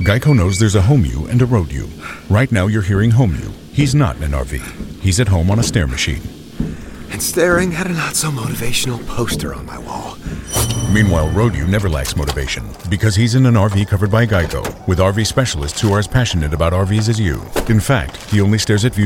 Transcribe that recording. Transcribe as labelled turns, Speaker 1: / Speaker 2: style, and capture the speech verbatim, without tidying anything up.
Speaker 1: Geico knows there's a home you and a road you. Right now you're hearing home you. He's not in an R V. He's at home on a stair machine.
Speaker 2: And staring at a not-so-motivational poster on my wall.
Speaker 1: Meanwhile, road you never lacks motivation because he's in an R V covered by Geico with R V specialists who are as passionate about R Vs as you. In fact, he only stares at views